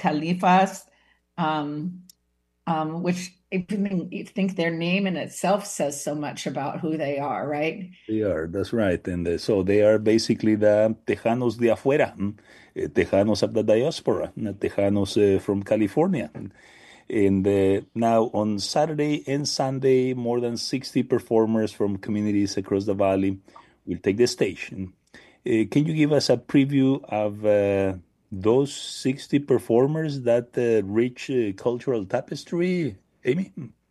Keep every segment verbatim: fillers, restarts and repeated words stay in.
Califas, um, um, which if you think you think their name in itself says so much about who they are, right? They are, that's right. And uh, so they are basically the Tejanos de afuera, mm, uh, Tejanos of the diaspora, not Tejanos uh, from California. And uh, now on Saturday and Sunday, more than sixty performers from communities across the valley will take the stage. And, uh, can you give us a preview of uh, those sixty performers, that uh, rich uh, cultural tapestry, Amy?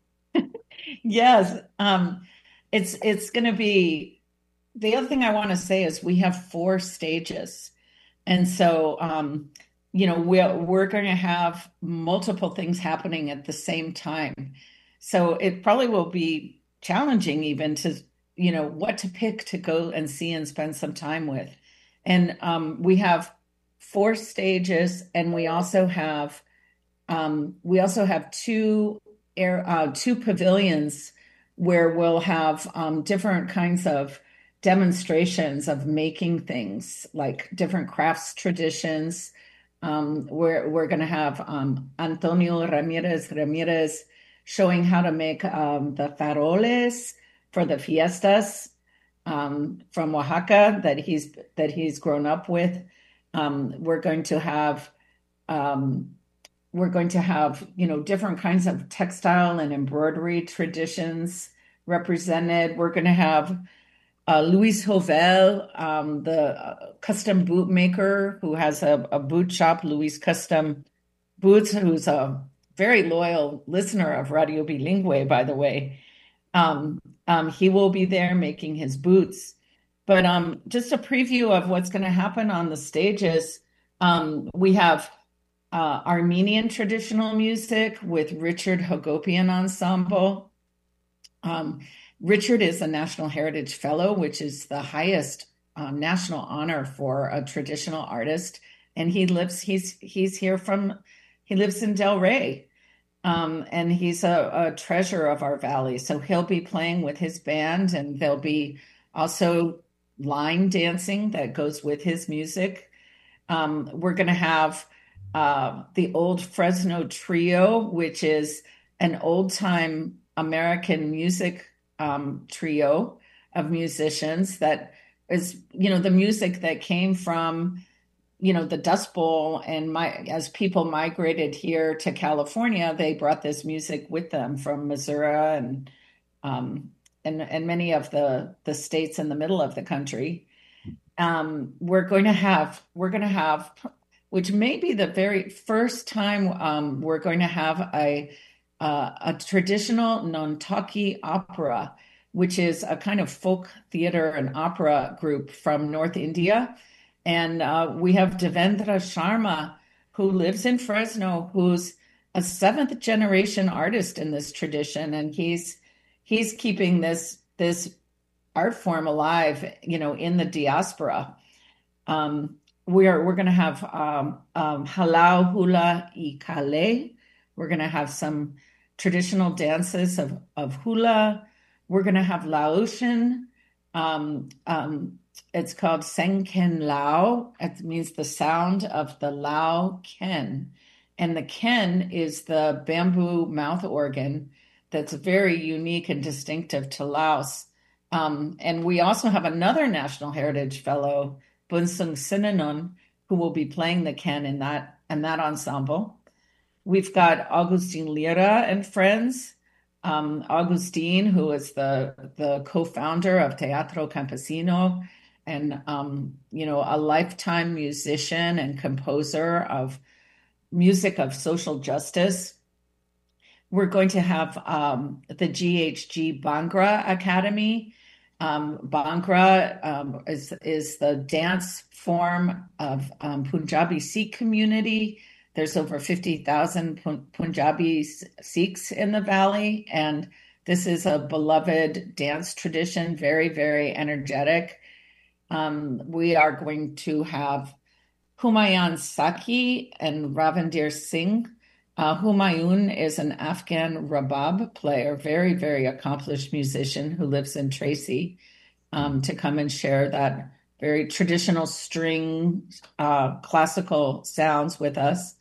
Yes, um, it's it's going to be. The other thing I want to say is we have four stages, and so um, you know we're we're going to have multiple things happening at the same time. So it probably will be challenging even to you know what to pick to go and see and spend some time with. And um, we have four stages, and we also have um, we also have two air uh, two pavilions where we'll have um, different kinds of demonstrations of making things, like different crafts traditions. Um, we're we're going to have um, Antonio Ramirez Ramirez showing how to make um, the faroles for the fiestas um, from Oaxaca that he's that he's grown up with. Um, we're going to have um, we're going to have, you know, different kinds of textile and embroidery traditions represented. We're going to have uh, Luis Jovel, um, the uh, custom boot maker who has a, a boot shop, Luis Custom Boots, who's a very loyal listener of Radio Bilingue, by the way. Um, um, he will be there making his boots. But um, just a preview of what's going to happen on the stages. Um, we have uh, Armenian traditional music with Richard Hagopian Ensemble. Um, Richard is a National Heritage Fellow, which is the highest um, national honor for a traditional artist, and he lives. He's he's here from. He lives in Del Rey, um, and he's a, a treasure of our valley. So he'll be playing with his band, and there'll be also line dancing that goes with his music. Um, we're going to have uh, the Old Fresno Trio, which is an old time American music um, trio of musicians that is, you know, the music that came from, you know, the Dust Bowl. And my, as people migrated here to California, they brought this music with them from Missouri and um, and and many of the the states in the middle of the country. Um, we're going to have we're going to have, which may be the very first time um, we're going to have a uh, a traditional Nontaki opera, which is a kind of folk theater and opera group from North India. And uh, we have Devendra Sharma, who lives in Fresno, who's a seventh generation artist in this tradition, and he's he's keeping this this art form alive, you know, in the diaspora. Um, we're we're going to have um, um, Halau Hula y Kale. We're going to have some traditional dances of, of hula. We're going to have Laotian. Um, um, it's called Senken Lao. It means the sound of the Lao Ken. And the Ken is the bamboo mouth organ that's very unique and distinctive to Laos. Um, and we also have another National Heritage Fellow, Bunsung Sinanon, who will be playing the Ken in that, in that ensemble. We've got Augustine Lira and friends. Um, Augustine, who is the, the co-founder of Teatro Campesino and, um, you know, a lifetime musician and composer of music of social justice. We're going to have um, the G H G Bhangra Academy. Um, Bhangra um, is, is the dance form of um, Punjabi Sikh community. There's over fifty thousand Punjabi Sikhs in the valley, and this is a beloved dance tradition, very, very energetic. Um, we are going to have Humayun Saki and Ravindir Singh. Uh, Humayun is an Afghan rabab player, very, very accomplished musician who lives in Tracy, um, to come and share that very traditional string uh, classical sounds with us.